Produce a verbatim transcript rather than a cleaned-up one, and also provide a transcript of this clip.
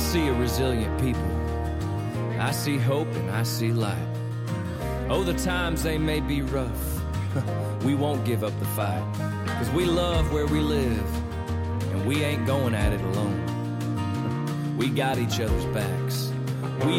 see a resilient people. I see hope and I see light. Oh, the times they may be rough. We won't give up the fight. Cause we love where we live. And we ain't going at it alone. We got each other's backs.